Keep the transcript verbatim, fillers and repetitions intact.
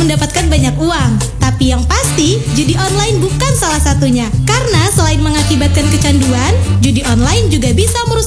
mendapatkan banyak uang. Tapi yang pasti, judi online bukan salah satunya. Karena selain mengakibatkan kecanduan, judi online juga bisa merusak